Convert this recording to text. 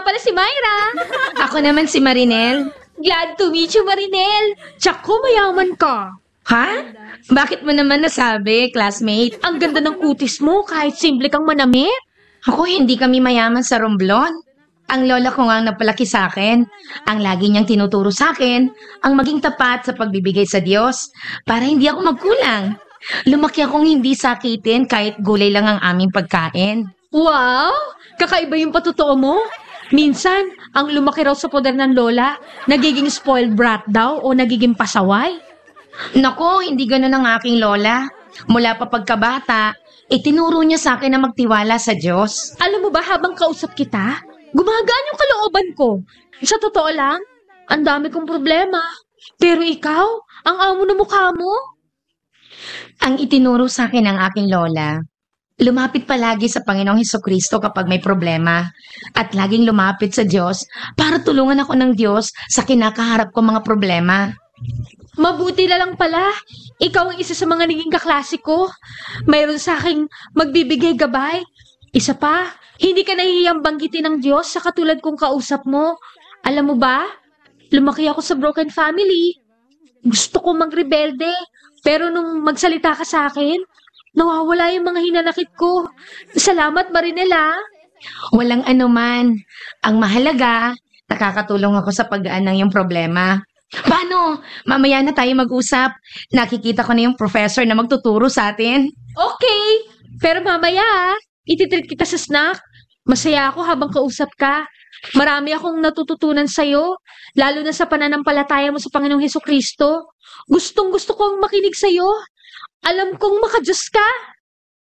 pala si Myra. Ako naman si Marinel. Glad to meet you, Marinel. Tsako, mayaman ka. Ha? Bakit mo naman nasabi, classmate? Ang ganda ng kutis mo kahit simple kang manamit. Ako, hindi kami mayaman sa Romblon. Ang lola ko nga ang napalaki sa akin. Ang lagi niyang tinuturo sa akin, ang maging tapat sa pagbibigay sa Diyos para hindi ako magkulang. Lumaki akong hindi sakitin kahit gulay lang ang aming pagkain. Wow! Kakaiba yung patotoo mo. Minsan, ang lumaki raw sa poder ng lola, nagiging spoiled brat daw o nagiging pasaway. Nako, hindi ganun ang aking lola. Mula pa pagkabata, itinuro niya sa akin na magtiwala sa Diyos. Alam mo ba, habang kausap kita, gumagaan yung kalooban ko. Sa totoo lang, ang dami kong problema. Pero ikaw, ang amo na mukha mo. Ang itinuro sa akin ng aking lola, lumapit palagi sa Panginoong Hesukristo kapag may problema at laging lumapit sa Diyos para tulungan ako ng Diyos sa kinakaharap ko mga problema. Mabuti na lang pala. Ikaw ang isa sa mga naging kaklase ko. Mayroon sa aking magbibigay gabay. Isa pa, hindi ka nahihiyang banggitin ng Diyos sa katulad kong kausap mo. Alam mo ba, lumaki ako sa broken family. Gusto ko magrebelde. Pero nung magsalita ka sa akin, nawawala yung mga hinanakit ko. Salamat, Marinela. Walang anuman. Ang mahalaga, nakakatulong ako sa paggaan ng iyong problema. Paano? Mamaya na tayo mag-usap. Nakikita ko na yung professor na magtuturo sa atin. Okay, pero mamaya, ititreat kita sa snack. Masaya ako habang kausap ka. Marami akong natututunan sa'yo, lalo na sa pananampalataya mo sa Panginoong Hesukristo. Gustong gusto kong makinig sa'yo. Alam kong makadiyos ka.